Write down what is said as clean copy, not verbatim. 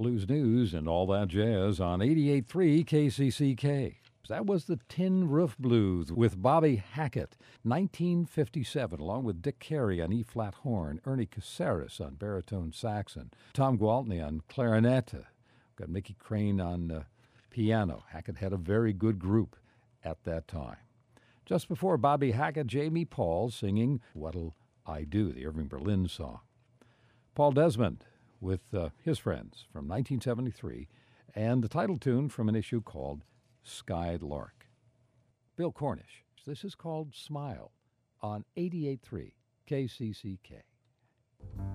Blues News and all that jazz on 88.3 KCCK. That was the Tin Roof Blues with Bobby Hackett, 1957, along with Dick Carey on E-flat horn, Ernie Caceres on baritone sax, and Tom Gwaltney on clarinet. Got Mickey Crane on piano. Hackett had a very good group at that time. Just before Bobby Hackett, Jamie Paul singing What'll I Do, the Irving Berlin song. Paul Desmond with his friends from 1973, and the title tune from an issue called Skied Lark. Bill Cornish. This is called Smile on 88.3 KCCK.